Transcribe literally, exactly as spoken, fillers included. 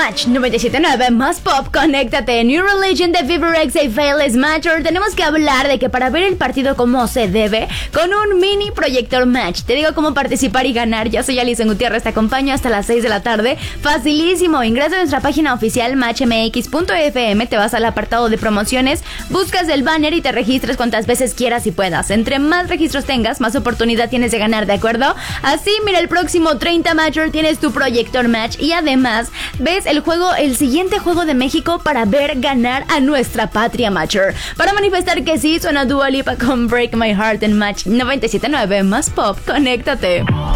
Match noventa y siete punto nueve más pop, conéctate. New Religion de Fever X y Fearless Matter. Tenemos que hablar de que para ver el partido como se debe, con un mini proyector match. Te digo cómo participar y ganar. Yo soy Alison Gutiérrez, te acompaño hasta las seis de la tarde. Facilísimo, ingresa a nuestra página oficial match m x punto f m, te vas al apartado de promociones, buscas el banner y te registras cuantas veces quieras y puedas. Entre más registros tengas, más oportunidad tienes de ganar, ¿de acuerdo? Así, mira, el próximo treinta Matcher tienes tu proyector match y además ves el juego, el siguiente juego de México para ver ganar a nuestra patria Matcher. Para manifestar que sí, suena Dua Lipa con Break My Heart en Match noventa y siete punto nueve más pop, conéctate.